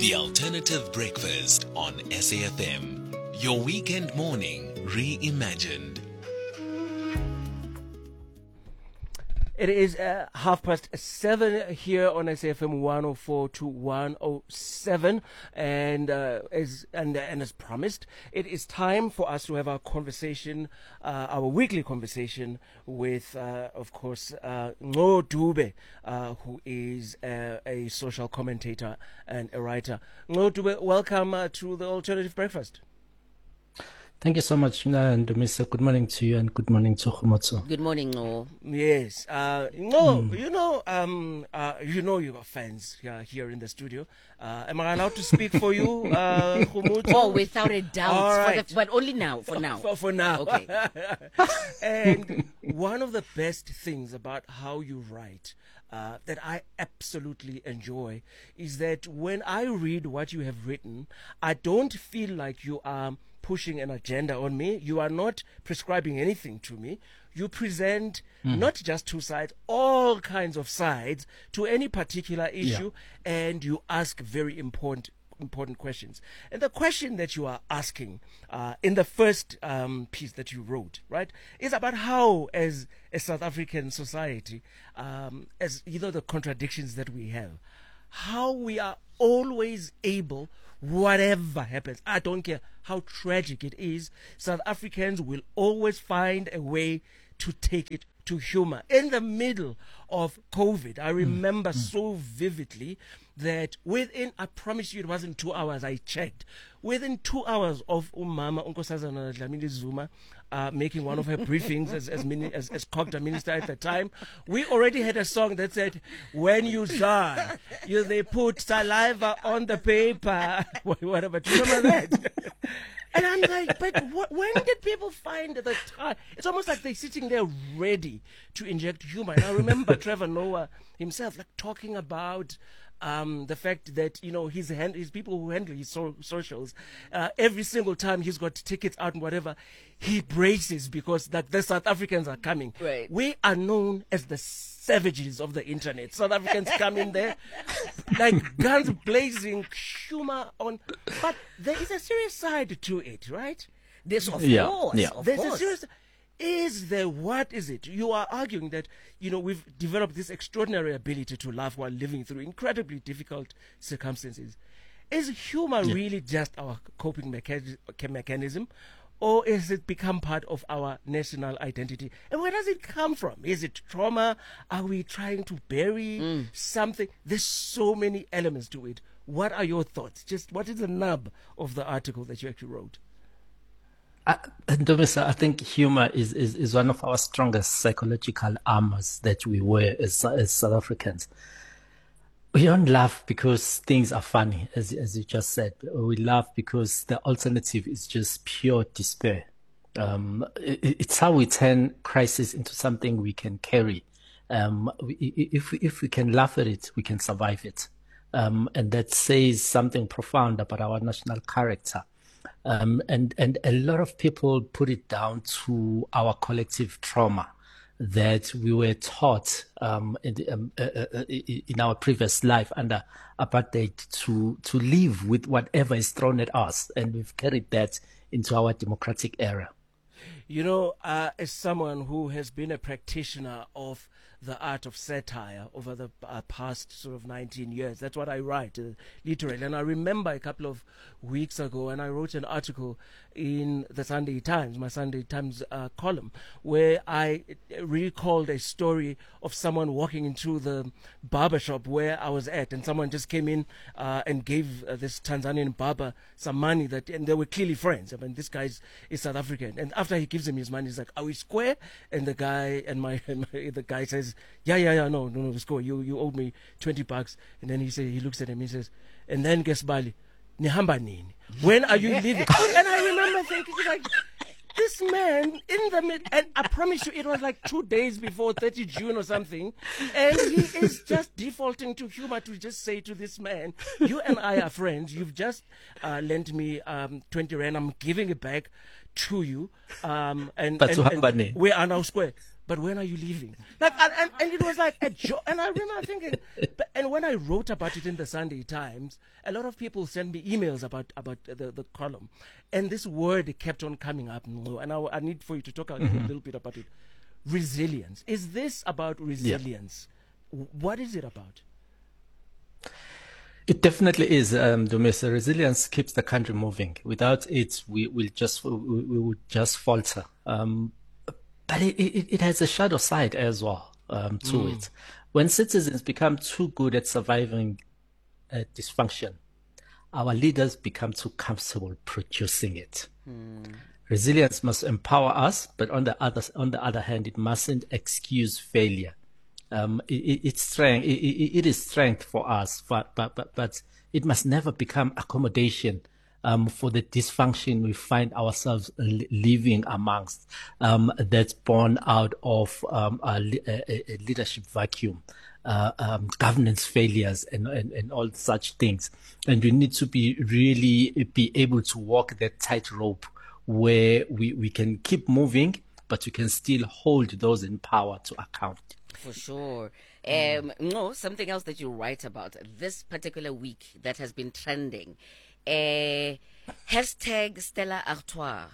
The Alternative Breakfast on SAFM. Your weekend morning reimagined. It is 7:30 here on SAFM 104 to 107, and as promised, it is time for us to have our conversation, our weekly conversation with, of course, Ngo Dube, who is a social commentator and a writer. Ngo Dube, welcome to the Alternative Breakfast. Thank you so much, and Mr. Good morning to you, and good morning to Khomotso. Good morning, No. Yes, you know you got fans here in the studio. Am I allowed to speak for you, Khomotso? Oh, without a doubt. All right. But only now, for now. For now. Okay. And one of the best things about how you write that I absolutely enjoy is that when I read what you have written, I don't feel like you are pushing an agenda on me. You are not prescribing anything to me. You present not just two sides, all kinds of sides to any particular issue, and you ask very important questions. And the question that you are asking in the first piece that you wrote, right, is about how, as a South African society, as you know, the contradictions that we have, how we are always able, whatever happens, I don't care how tragic it is, South Africans will always find a way to take it to humor. In the middle of COVID, I remember so vividly that within, I promise you, it wasn't 2 hours, I checked, within 2 hours of Umama Nkosazana Dlamini Zuma making one of her briefings as COGTA minister at the time, we already had a song that said, when you shine, they put saliva on the paper, whatever. Do you remember that? And I'm like, but when did people find the time? It's almost like they're sitting there ready to inject humor. And I remember Trevor Noah himself talking about the fact that, his people who handle his socials, every single time he's got tickets out and whatever, he braces because the South Africans are coming. Right. We are known as the savages of the internet. South Africans come in there like guns blazing, humor on. But there is a serious side to it, right? This, of There's course. a serious. What is it? You are arguing that, we've developed this extraordinary ability to laugh while living through incredibly difficult circumstances. Is humor really just our coping mechanism? Or has it become part of our national identity? And where does it come from? Is it trauma? Are we trying to bury something? There's so many elements to it. What are your thoughts? Just what is the nub of the article that you actually wrote? Ntomisa, I think humor is one of our strongest psychological armors that we wear as South Africans. We don't laugh because things are funny, as you just said. We laugh because the alternative is just pure despair. It's how we turn crisis into something we can carry. If we can laugh at it, we can survive it. And that says something profound about our national character. And a lot of people put it down to our collective trauma that we were taught in our previous life under apartheid to live with whatever is thrown at us, and we've carried that into our democratic era. As someone who has been a practitioner of the art of satire over the past sort of 19 years, that's what I write, literally. And I remember a couple of weeks ago, and I wrote an article in the Sunday Times, my Sunday Times column, where I recalled a story of someone walking into the barbershop where I was at, and someone just came in and gave this Tanzanian barber some money, and they were clearly friends. I mean, this guy is South African, and after he gives him his money, he's like, "Are we square?" And the guy the guy says, "Yeah, no, we're square. You owed me $20." And then he looks at him, he says, "And then Gesbali, nihamba nini? When are you leaving?" And I remember thinking, like, this man in the mid, and I promise you, it was like 2 days before 30 June or something, and he is just defaulting to humor to just say to this man, "You and I are friends. You've just lent me 20 rand. I'm giving it back to you, and we are now square." but when are you leaving? Like, and it was like a joke. And I remember thinking, and when I wrote about it in the Sunday Times, a lot of people sent me emails about the column, and this word kept on coming up. And I need for you to talk a little bit about it. Resilience. Is this about resilience? Yeah. What is it about? It definitely is, Dumis. Resilience keeps the country moving. Without it, we would just falter. But it has a shadow side as well to it. When citizens become too good at surviving dysfunction, our leaders become too comfortable producing it. Resilience must empower us, but on the other hand, it mustn't excuse failure. It's strength. It is strength for us, but it must never become accommodation for the dysfunction we find ourselves living amongst. That's born out of a leadership vacuum, governance failures, and all such things. And we need to be able to walk that tightrope where we can keep moving, but we can still hold those in power to account. For sure. No, something else that you write about this particular week that has been trending. Hashtag Stella Artois.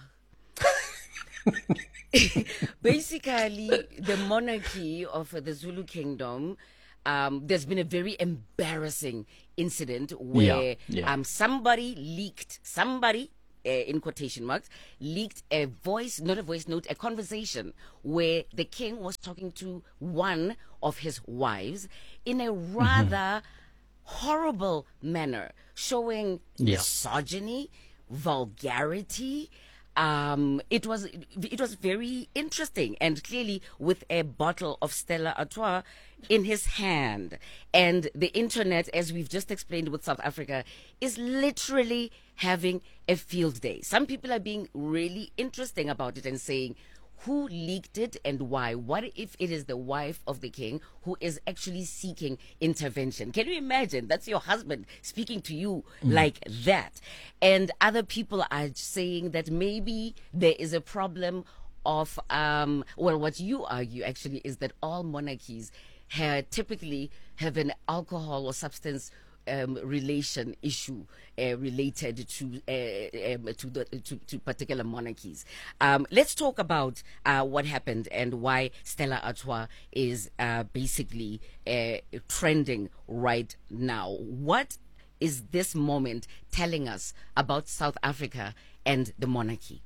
Basically, the monarchy of the Zulu kingdom, there's been a very embarrassing incident where somebody leaked, in quotation marks, leaked a not a voice note, a conversation where the king was talking to one of his wives in a rather horrible manner, showing misogyny, vulgarity. It was very interesting, and clearly with a bottle of Stella Artois in his hand. And the internet, as we've just explained with South Africa, is literally having a field day. Some people are being really interesting about it and saying, who leaked it and why? What if it is the wife of the king who is actually seeking intervention? Can you imagine? That's your husband speaking to you like that. And other people are saying that maybe there is a problem of, what you argue actually is that all monarchies typically have an alcohol or substance relation issue related to particular monarchies. Let's talk about what happened and why Stella Artois is basically trending right now. What is this moment telling us about South Africa and the monarchy?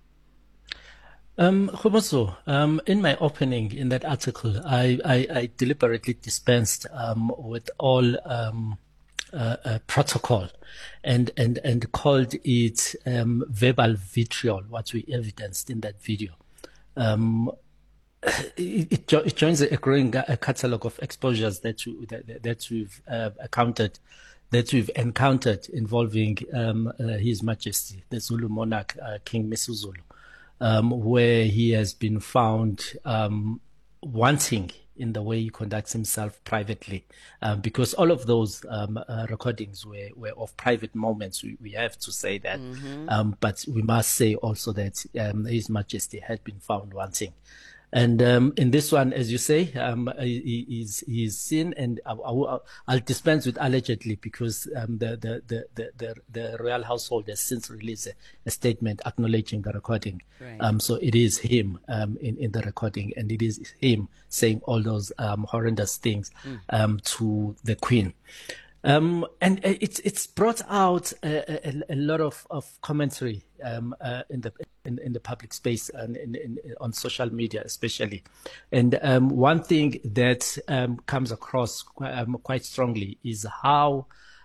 Khomoso, in my opening in that article, I deliberately dispensed with all protocol and called it verbal vitriol, what we evidenced in that video. It joins a growing catalog of exposures that we've encountered involving His Majesty, the Zulu monarch, King Misuzulu, where he has been found wanting in the way he conducts himself privately, because all of those recordings were of private moments. We have to say that, but we must say also that His Majesty had been found wanting. And in this one, as you say, he's seen, and I'll dispense with allegedly because the royal household has since released a statement acknowledging the recording. Right. So it is him in the recording, and it is him saying all those horrendous things to the Queen. And it's brought out a lot of commentary in the public space and on social media especially. And one thing that comes across quite strongly is how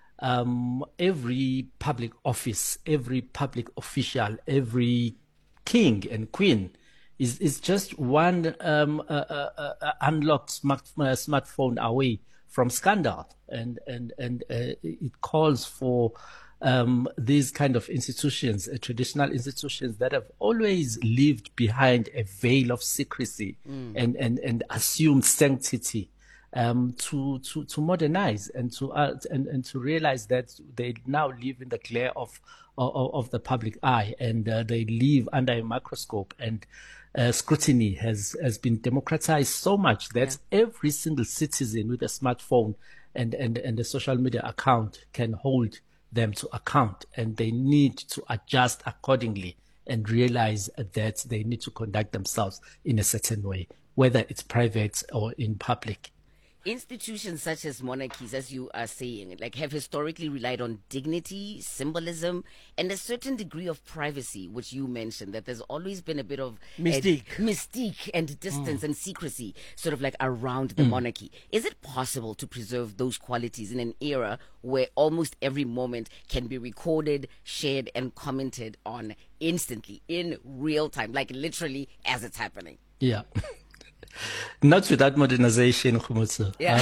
every public office, every public official, every king and queen is just one unlocked smartphone away from scandal, and it calls for these kind of institutions, traditional institutions that have always lived behind a veil of secrecy and assumed sanctity, to modernize and to realize that they now live in the glare of the public eye, and they live under a microscope, and scrutiny has been democratized so much that every single citizen with a smartphone and a social media account can hold them to account, and they need to adjust accordingly and realize that they need to conduct themselves in a certain way, whether it's private or in public. Institutions such as monarchies, as you are saying, like, have historically relied on dignity, symbolism, and a certain degree of privacy, which you mentioned, that there's always been a bit of mystique and distance and secrecy sort of like around the monarchy. Is it possible to preserve those qualities in an era where almost every moment can be recorded, shared, and commented on instantly, in real time, like literally as it's happening? Yeah. Not without modernization, Khumutsu. Yeah.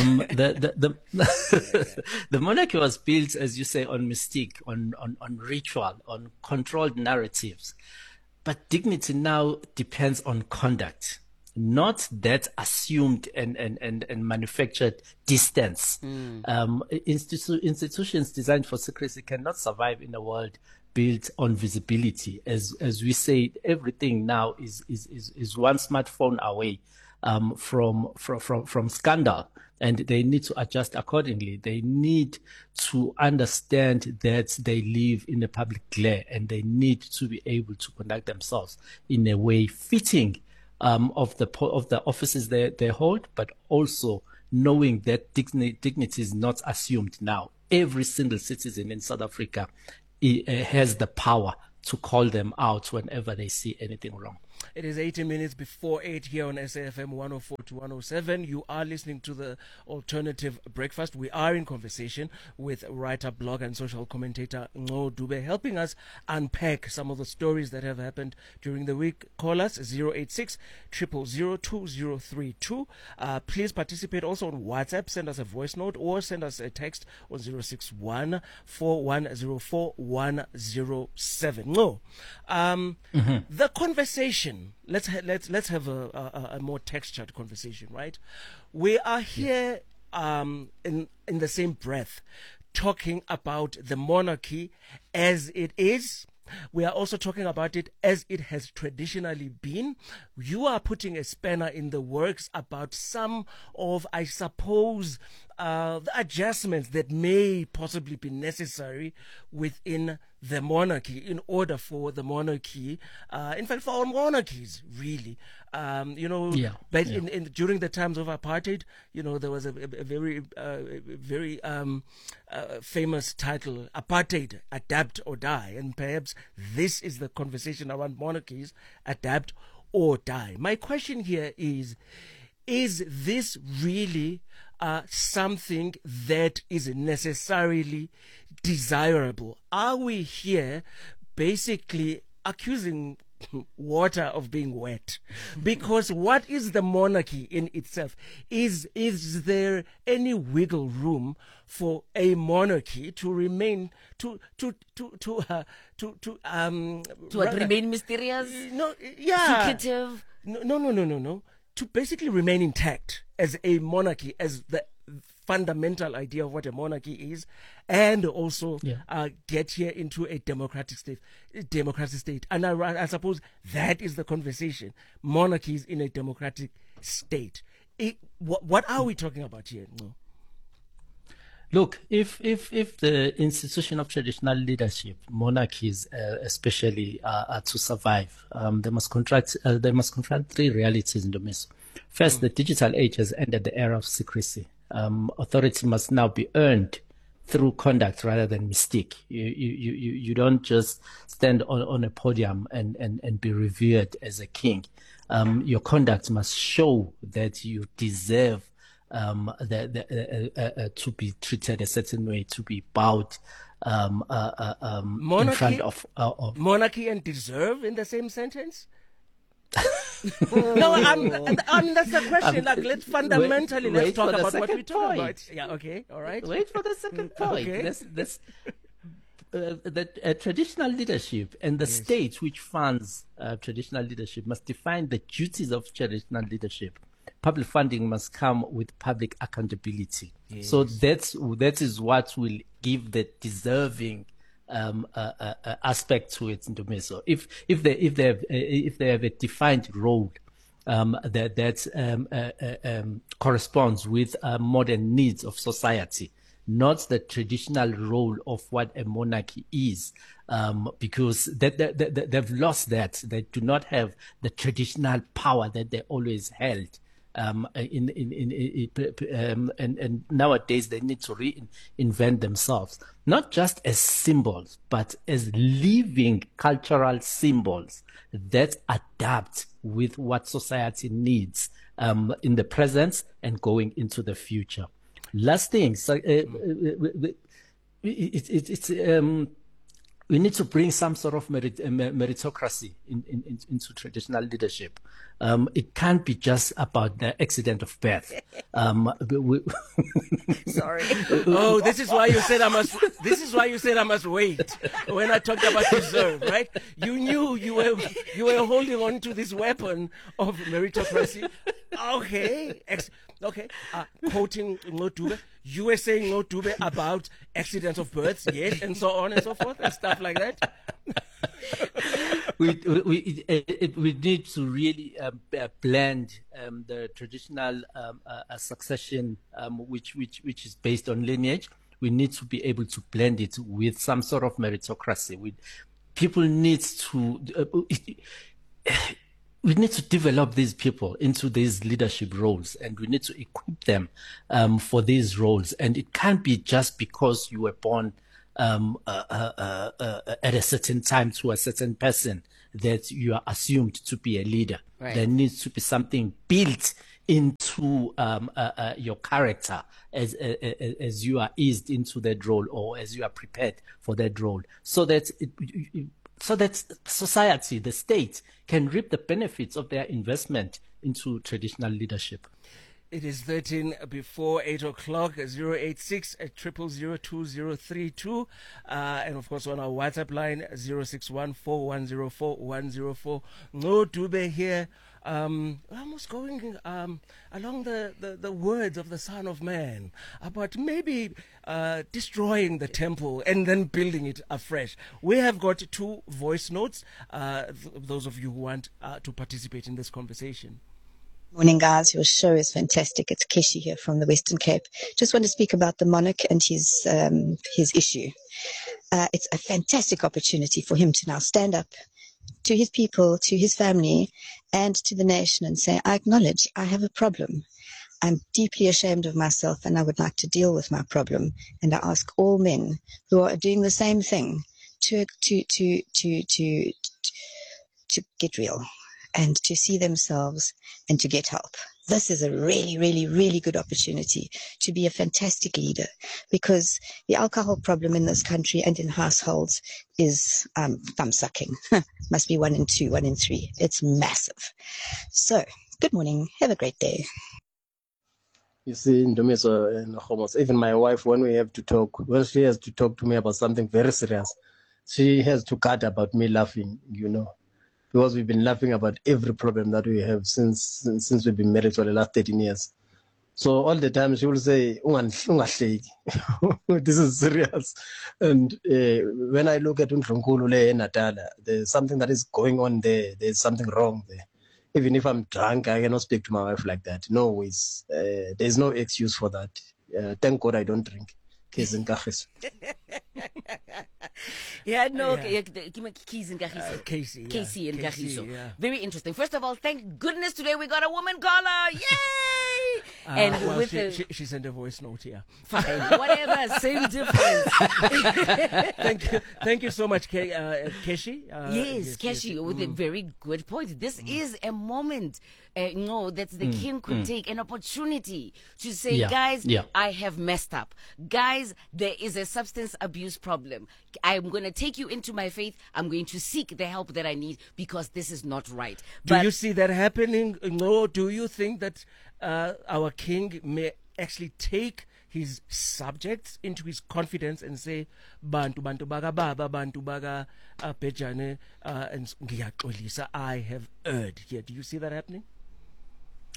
The monarchy was built, as you say, on mystique, on ritual, on controlled narratives. But dignity now depends on conduct, not that assumed and manufactured distance. Institutions designed for secrecy cannot survive in a world built on visibility. As we say, everything now is one smartphone away from scandal, and they need to adjust accordingly. They need to understand that they live in a public glare, and they need to be able to conduct themselves in a way fitting of the offices they hold, but also knowing that dignity is not assumed now. Every single citizen in South Africa has the power to call them out whenever they see anything wrong. It is 18 minutes before 8 here on SAFM 104 to 107. You are listening to the Alternative Breakfast. We are in conversation with writer, blogger, and social commentator Nxo Dube, helping us unpack some of the stories that have happened during the week. Call us 086 000 2032. Please participate also on WhatsApp. Send us a voice note or send us a text on 061 4104 107. No, the conversation. Let's have a more textured conversation, right? We are here in the same breath talking about the monarchy as it is. We are also talking about it as it has traditionally been. You are putting a spanner in the works about some of, I suppose, the adjustments that may possibly be necessary within the monarchy in order for the monarchy, in fact, for all monarchies, really. But during the times of apartheid, there was a very famous title, Apartheid, Adapt or Die. And perhaps this is the conversation around monarchies, adapt or die. My question here is this really something that is necessarily desirable? Are we here basically accusing water of being wet? Because what is the monarchy in itself? Is there any wiggle room for a monarchy to remain remain mysterious? No, yeah, secretive. No. To basically remain intact as a monarchy, as the fundamental idea of what a monarchy is, and also get here into a democratic state. And I suppose that is the conversation. Monarchies in a democratic state. What are we talking about here? No. Look, if the institution of traditional leadership, monarchies especially, are to survive, they must confront three realities in the midst. First, the digital age has ended the era of secrecy. Authority must now be earned through conduct rather than mystique. You don't just stand on a podium and be revered as a king. Your conduct must show that you deserve to be treated a certain way, to be bowed in front of monarchy and deserve in the same sentence. No, that's the question. Let's fundamentally let's talk about what we talk about. Yeah, okay, all right. Wait for the second point. Okay. The traditional leadership and the state which funds traditional leadership must define the duties of traditional leadership. Public funding must come with public accountability. Yes. So that is what will give the deserving aspect to it, Ndumiso. If they have a defined role that corresponds with modern needs of society, not the traditional role of what a monarchy is, because they've lost that. They do not have the traditional power that they always held. And nowadays they need to reinvent themselves, not just as symbols, but as living cultural symbols that adapt with what society needs in the present and going into the future. Last thing, we need to bring some sort of meritocracy into traditional leadership. It can't be just about the accident of birth. Sorry. Oh, this is why you said I must. This is why you said I must wait when I talked about deserve, right? You knew you were holding on to this weapon of meritocracy. Okay. Okay. Quoting Ngotube, you were saying Ngotube about accidents of births, yes, and so on and so forth, and stuff like that. We need to really blend the traditional succession, which is based on lineage. We need to be able to blend it with some sort of meritocracy. People need to. We need to develop these people into these leadership roles, and we need to equip them for these roles. And it can't be just because you were born at a certain time to a certain person that you are assumed to be a leader. Right. There needs to be something built into your character as you are eased into that role, or as you are prepared for that role, so that society, the state, can reap the benefits of their investment into traditional leadership. It is 13 before 8 o'clock, 086 0002032. And of course on our WhatsApp line, 0614104 No Dube here. Almost going along the words of the Son of Man about maybe destroying the temple and then building it afresh. We have got 2 voice notes, those of you who want to participate in this conversation. Morning, guys. Your show is fantastic. It's Keshi here from the Western Cape. Just want to speak about the monarch and his issue. It's a fantastic opportunity for him to now stand up to his people, to his family, and to the nation and say, I acknowledge I have a problem. I'm deeply ashamed of myself and I would like to deal with my problem. And I ask all men who are doing the same thing to get real and to see themselves and to get help. This is a really, really, really good opportunity to be a fantastic leader, because the alcohol problem in this country and in households is thumb sucking. Must be 1 in 2, 1 in 3. It's massive. So, good morning. Have a great day. You see, Ndumiso and Homos, even my wife, when she has to talk to me about something very serious, she has to cut about me laughing, because we've been laughing about every problem that we have since we've been married for the last 13 years. So all the time she will say, this is serious. And when I look at Unkulunkulu and Natala, there's something that is going on there. There's something wrong there. Even if I'm drunk, I cannot speak to my wife like that. No ways. There's no excuse for that. Thank God I don't drink. Keys and Yeah, no, Yeah. Keys and Kagiso. Casey. Casey and Kagiso. yeah. Very interesting. First of all, thank goodness today we got a woman caller. Yay! And Well, with she sent a voice note here. fine, whatever, same difference. Thank you so much, Keshi. Yes, Keshi, with a very good point. This is a moment, that the king could take an opportunity to say, Yeah, guys, yeah. I have messed up. Guys, there is a substance abuse problem. I'm going to take you into my faith. I'm going to seek the help that I need because this is not right. Do you see that happening? No. Do you think that our king may actually take his subjects into his confidence and say, "Bantu baga baba, bantu baga Bejane, and ngiyaxolisa, I have erred here"? Do you see that happening?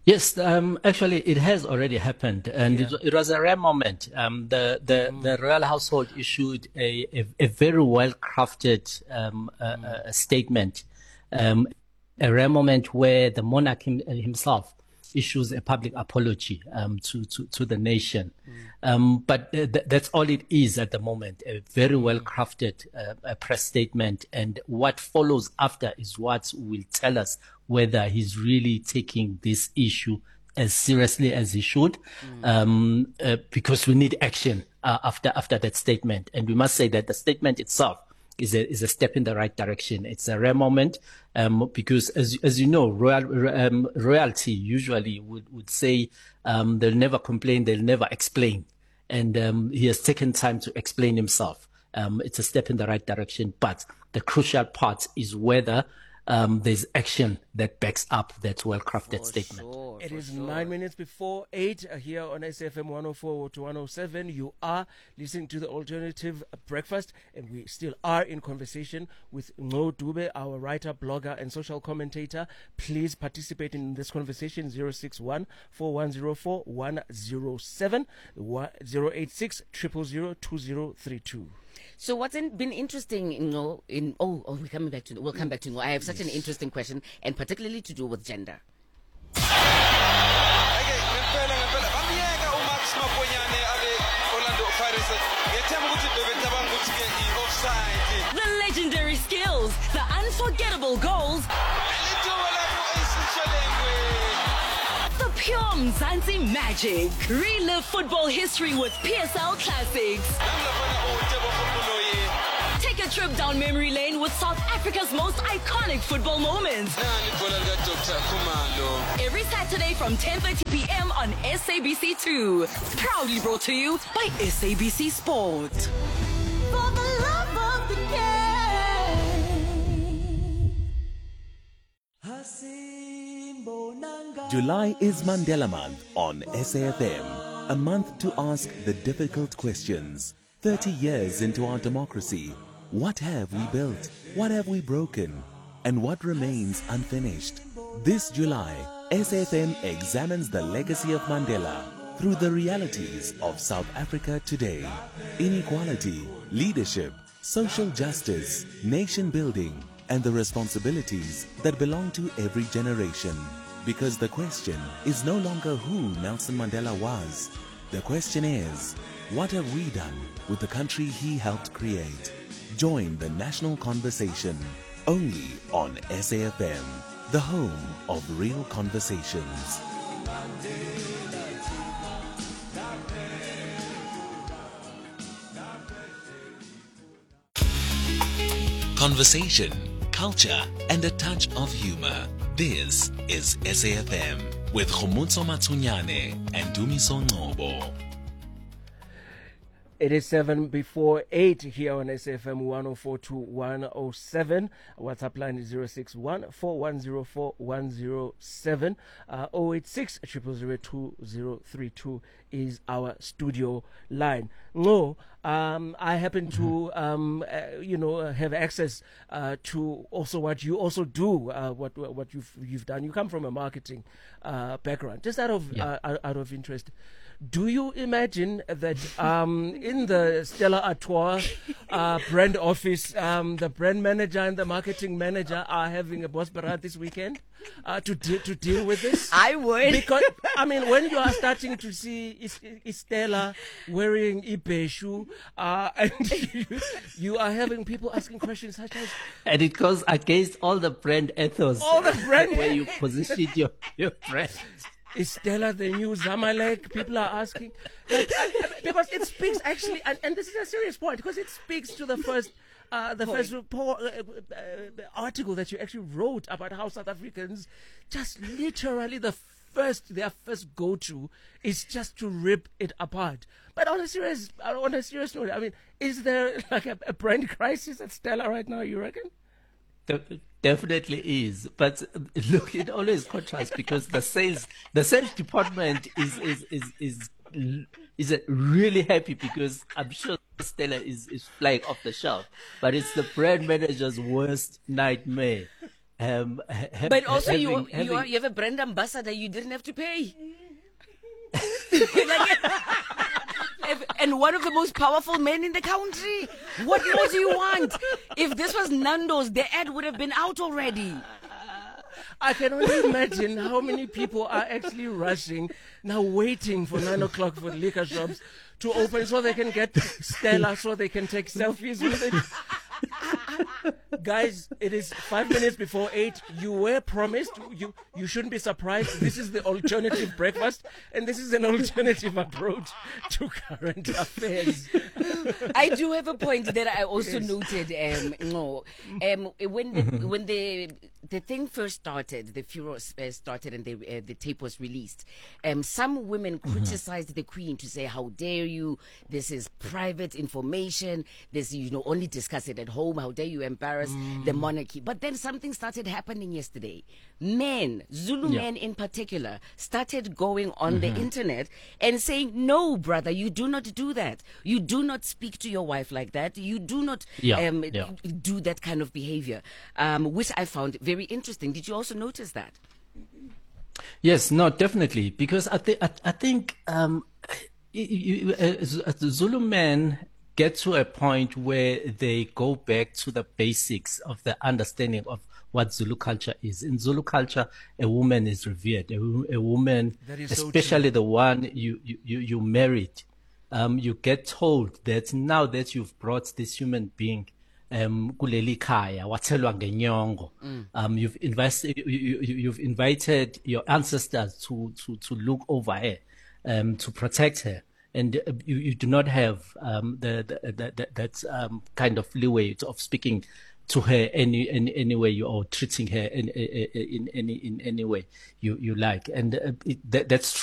Yes, actually, it has already happened, and it was a rare moment. The royal household issued a very well crafted statement, a rare moment where the monarch himself issues a public apology to the nation. But that's all it is at the moment, a very well crafted press statement. And what follows after is what will tell us whether he's really taking this issue as seriously as he should, because we need action after that statement. And we must say that the statement itself is a step in the right direction. It's a rare moment, because as you know, royalty usually would say they'll never complain, they'll never explain, and he has taken time to explain himself. It's a step in the right direction, but the crucial part is whether there's action that backs up that well-crafted statement. It is 9 minutes before 8 here on SAFM 104 to 107. You are listening to the Alternative Breakfast, and we still are in conversation with Ngo Dube, our writer, blogger, and social commentator. Please participate in this conversation. 061 4104 107 086 000 2032. So what's been interesting, we'll come back to Ngo. I have such an interesting question, and particularly to do with gender. The legendary skills, the unforgettable goals, the pure Mzansi magic. Relive football history with PSL Classics. Take a trip down memory lane with South Africa's most iconic football moments. Every Saturday from 10:30 p.m. on SABC2. Proudly brought to you by SABC Sport. For the love of the game. July is Mandela Month on SAFM. A month to ask the difficult questions. 30 years into our democracy, what have we built? What have we broken? And what remains unfinished? This July, SAFM examines the legacy of Mandela through the realities of South Africa today. Inequality, leadership, social justice, nation building, and the responsibilities that belong to every generation. Because the question is no longer who Nelson Mandela was. The question is, what have we done with the country he helped create? Join the national conversation only on SAFM, the home of real conversations. Conversation, culture, and a touch of humor. This is SAFM with Khomutso Matsunyane and Dumiso Ngobo. It is 7 before 8 here on SAFM 104 to 107. WhatsApp line is 061 4104 107. 086 000 2032 is our studio line. No, I happen to, have access to also what you also do, what you've done. You come from a marketing background. Just out of interest, do you imagine that in the Stella Artois brand office, the brand manager and the marketing manager are having a boss barat this weekend to deal with this? I would. Because, when you are starting to see Stella wearing Ibeshu, and you are having people asking questions such as... And it goes against all the brand ethos. All the brand... where you position your brand. Is Stella the new Zamalek? People are asking. Because it speaks actually, and this is a serious point, because it speaks to the first report, article that you actually wrote about how South Africans just literally their first go-to is just to rip it apart. But on a serious note, is there like a brand crisis at Stella right now, you reckon? Definitely is, but look, it always contrasts because the sales department is really happy because I'm sure Stella is flying off the shelf, but it's the brand manager's worst nightmare But also, you have a brand ambassador. You didn't have to pay. And one of the most powerful men in the country. What more do you want? If this was Nando's, the ad would have been out already. I can only imagine how many people are actually rushing now, waiting for 9 o'clock for the liquor shops to open so they can get Stella, so they can take selfies with it. Guys, it is 5 minutes before 8. You were promised. You shouldn't be surprised. This is the alternative breakfast, and this is an alternative approach to current affairs. I do have a point that I also noted. When the thing first started, the furor started, and the tape was released. Some women criticized the Queen to say, "How dare you? This is private information. This, only discuss it at home. How dare you embarrass the monarchy?" But then something started happening yesterday. Men, Zulu men in particular, started going on the internet and saying, "No, brother, you do not do that. You do not speak to your wife like that. You do not do that kind of behavior," which I found very interesting. Did you also notice that? Yes, no, definitely, because I think Zulu men get to a point where they go back to the basics of the understanding of what Zulu culture is. In Zulu culture, a woman is revered. A woman, especially the one you married, you get told that now that you've brought this human being kuleli khaya wathelwa ngenyongo, you've invited your ancestors to look over her, to protect her. And you do not have that kind of leeway of speaking to her any way or treating her in any way you like, and that's true.